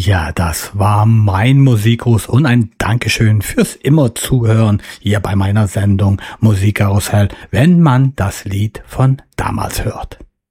Ja, das war mein Musikgruß und ein Dankeschön fürs immer Zuhören hier bei meiner Sendung Musikkarussell, wenn man das Lied von damals hört.